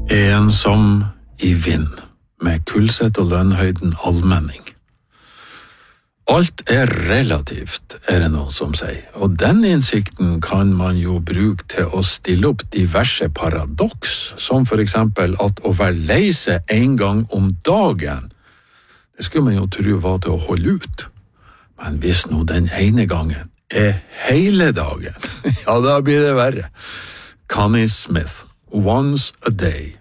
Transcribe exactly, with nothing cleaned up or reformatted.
Ensom i vind, med Kulset og Lønnhøyden allmenning. Alt er relativt, er det noen som sier, og den innsikten kan man jo bruke til å stille opp diverse paradoks, som for eksempel at å være lei seg en gang om dagen, det skulle man jo tro var til å holde ut. Men hvis nå den ene gangen er hele dagen, ja, da blir det verre. Connie Smith, Once a Day.